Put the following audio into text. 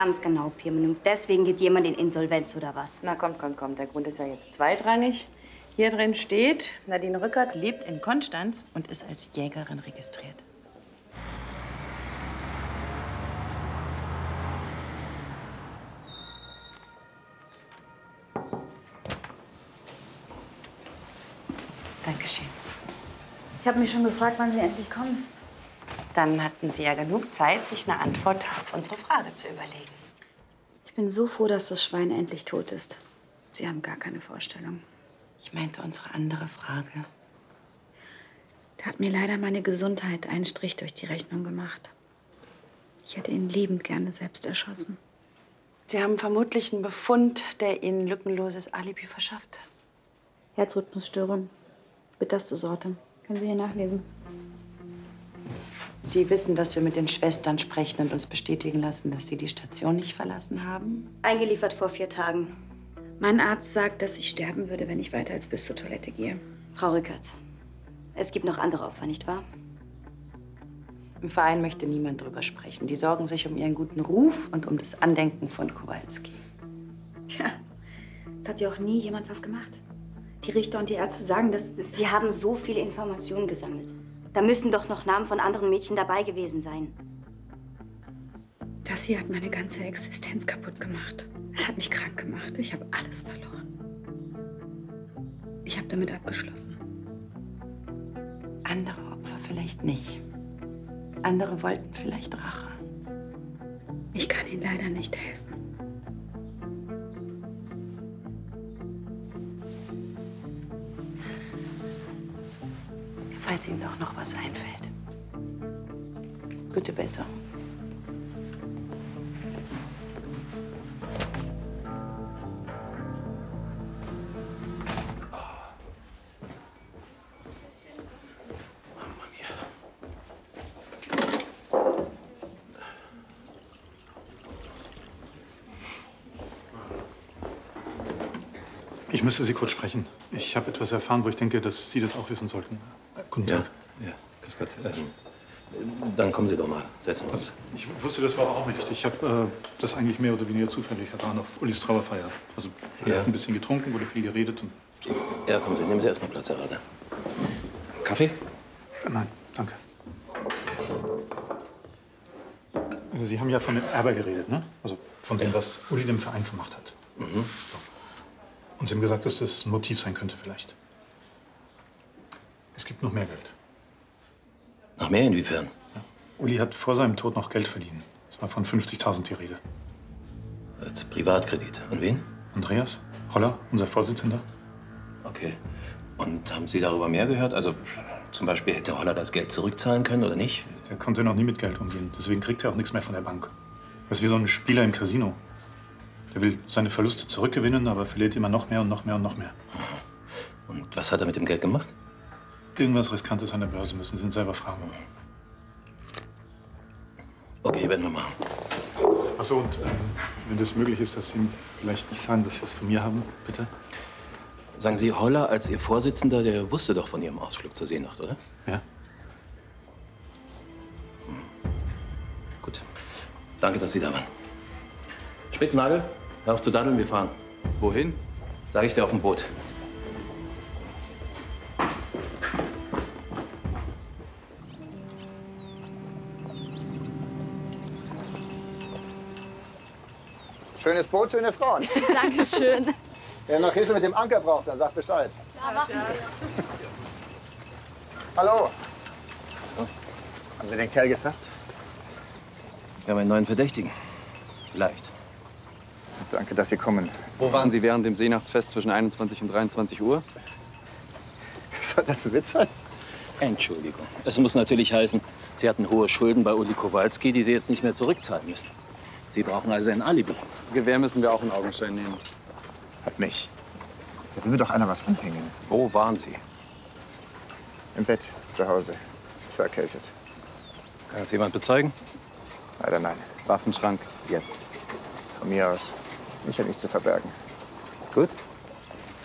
Ganz genau, Pirmin. Und deswegen geht jemand in Insolvenz oder was? Na komm, komm, komm. Der Grund ist ja jetzt zweitrangig. Hier drin steht, Nadine Rückert lebt in Konstanz und ist als Jägerin registriert. Dankeschön. Ich habe mich schon gefragt, wann Sie endlich kommen. Dann hatten Sie ja genug Zeit, sich eine Antwort auf unsere Frage zu überlegen. Ich bin so froh, dass das Schwein endlich tot ist. Sie haben gar keine Vorstellung. Ich meinte unsere andere Frage. Da hat mir leider meine Gesundheit einen Strich durch die Rechnung gemacht. Ich hätte ihn liebend gerne selbst erschossen. Sie haben vermutlich einen Befund, der Ihnen lückenloses Alibi verschafft. Herzrhythmusstörung, bitterste Sorte. Können Sie hier nachlesen. Sie wissen, dass wir mit den Schwestern sprechen und uns bestätigen lassen, dass Sie die Station nicht verlassen haben? Eingeliefert vor 4 Tagen. Mein Arzt sagt, dass ich sterben würde, wenn ich weiter als bis zur Toilette gehe. Frau Rückert, es gibt noch andere Opfer, nicht wahr? Im Verein möchte niemand drüber sprechen. Die sorgen sich um ihren guten Ruf und um das Andenken von Kowalski. Tja, es hat ja auch nie jemand was gemacht. Die Richter und die Ärzte sagen, dass Sie haben so viele Informationen gesammelt. Da müssen doch noch Namen von anderen Mädchen dabei gewesen sein. Das hier hat meine ganze Existenz kaputt gemacht. Es hat mich krank gemacht. Ich habe alles verloren. Ich habe damit abgeschlossen. Andere Opfer vielleicht nicht. Andere wollten vielleicht Rache. Ich kann Ihnen leider nicht helfen. Falls Ihnen doch noch was einfällt. Gute Besserung. Ich müsste Sie kurz sprechen. Ich habe etwas erfahren, wo ich denke, dass Sie das auch wissen sollten. Guten Tag. Ja, grüß Gott. Dann kommen Sie doch mal. Setzen wir uns. Ich wusste das vorher auch nicht. Ich habe das eigentlich mehr oder weniger zufällig erfahren auf Ulis Trauerfeier. Also, er hat ein bisschen getrunken, wurde viel geredet und so. Ja, kommen Sie. Nehmen Sie erst mal Platz, Herr Rader. Kaffee? Nein, danke. Also, Sie haben ja von dem Erbe geredet, ne? Also von dem, was Uli dem Verein vermacht hat. Mhm. So. Und Sie haben gesagt, dass das ein Motiv sein könnte vielleicht. Es gibt noch mehr Geld. Noch mehr inwiefern? Ja. Uli hat vor seinem Tod noch Geld verliehen. Es war von 50.000 die Rede. Als Privatkredit. An wen? Andreas Holler, unser Vorsitzender. Okay. Und haben Sie darüber mehr gehört? Also zum Beispiel, hätte Holler das Geld zurückzahlen können oder nicht? Der konnte noch nie mit Geld umgehen. Deswegen kriegt er auch nichts mehr von der Bank. Das ist wie so ein Spieler im Casino. Der will seine Verluste zurückgewinnen, aber verliert immer noch mehr und noch mehr und noch mehr. Und was hat er mit dem Geld gemacht? Irgendwas Riskantes an der Börse, müssen Sie ihn selber fragen. Okay, werden wir machen. Ach so, und wenn das möglich ist, dass Sie ihm vielleicht nicht sagen, dass Sie es von mir haben, bitte? Sagen Sie, Holler als Ihr Vorsitzender, der wusste doch von Ihrem Ausflug zur Seenacht, oder? Ja. Gut. Danke, dass Sie da waren. Spitznagel, hör auf zu daddeln, wir fahren. Wohin? Sag ich dir auf dem Boot. Schönes Boot, schöne Frauen. Dankeschön. Wer noch Hilfe mit dem Anker braucht, dann sagt Bescheid. Ja, machen wir. Hallo. Haben Sie den Kerl gefasst? Wir haben einen neuen Verdächtigen. Vielleicht. Danke, dass Sie kommen. Wo waren Sie während dem Seenachtsfest zwischen 21 und 23 Uhr? Soll das ein Witz sein? Entschuldigung. Es muss natürlich heißen, Sie hatten hohe Schulden bei Uli Kowalski, die Sie jetzt nicht mehr zurückzahlen müssen. Sie brauchen also ein Alibi. Gewehr müssen wir auch in Augenschein nehmen. Hat mich. Da will mir doch einer was anhängen. Wo waren Sie? Im Bett, zu Hause. Ich war erkältet. Kann das jemand bezeugen? Leider nein. Waffenschrank, jetzt. Von mir aus. Ich habe nichts zu verbergen. Gut.